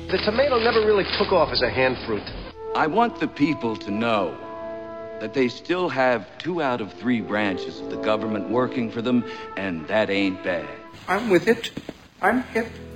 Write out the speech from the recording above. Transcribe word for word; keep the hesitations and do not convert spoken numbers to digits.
The tomato never really took off as a hand fruit. I want the people to know that they still have two out of three branches of the government working for them, and that ain't bad. I'm with it. I'm hip.